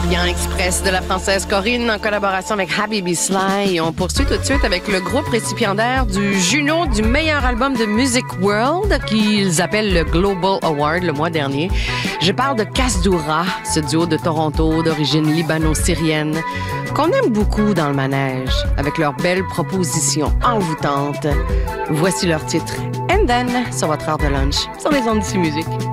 Orient Express de la française Corinne en collaboration avec Habibi Sly. Et on poursuit tout de suite avec le groupe récipiendaire du Juno du meilleur album de Music World qu'ils appellent le Global Award le mois dernier. Je parle de Kasdoura, ce duo de Toronto d'origine libano-syrienne qu'on aime beaucoup dans le manège avec leurs belles propositions envoûtantes. Voici leur titre And Then sur votre heure de lunch sur les ondes d'ici musique.